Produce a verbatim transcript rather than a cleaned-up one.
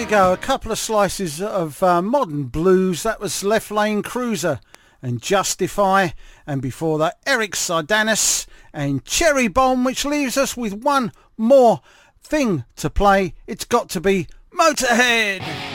you go, a couple of slices of uh, modern blues. That was Left Lane Cruiser and Justify, and before that Eric Sardanis and Cherry Bomb, which leaves us with one more thing to play. It's got to be Motorhead.